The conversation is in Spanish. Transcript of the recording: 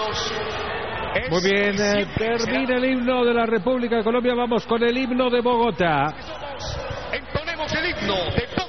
Muy bien, termina el himno de la República de Colombia. Vamos con el himno de Bogotá. Entonemos el himno de